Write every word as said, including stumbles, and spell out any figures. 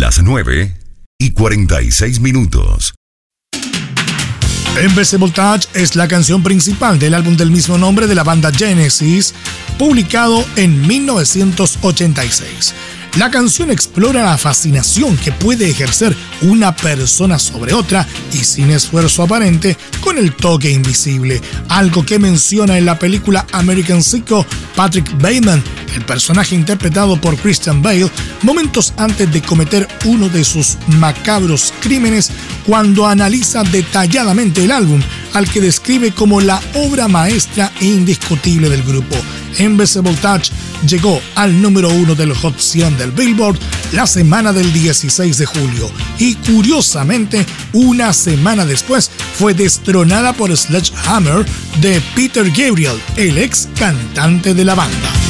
las nueve y cuarenta y seis minutos. Invisible Touch es la canción principal del álbum del mismo nombre de la banda Genesis, publicado en mil novecientos ochenta y seis. La canción explora la fascinación que puede ejercer una persona sobre otra y sin esfuerzo aparente con el toque invisible, algo que menciona en la película American Psycho Patrick Bateman, el personaje interpretado por Christian Bale, momentos antes de cometer uno de sus macabros crímenes, cuando analiza detalladamente el álbum, al que describe como la obra maestra e indiscutible del grupo. Invisible Touch llegó al número uno del Hot cien del Billboard la semana del dieciséis de julio y, curiosamente, una semana después fue destronada por Sledgehammer de Peter Gabriel, el ex cantante de la banda.